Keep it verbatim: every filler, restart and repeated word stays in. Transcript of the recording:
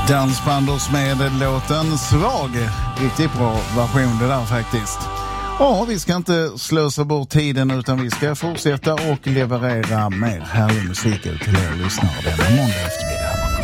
Dansbandos med låten Svag. Riktigt bra version det där faktiskt. Ja, vi ska inte slösa bort tiden utan vi ska fortsätta och leverera mer härlig musik till er lyssnare denna måndag eftermiddag.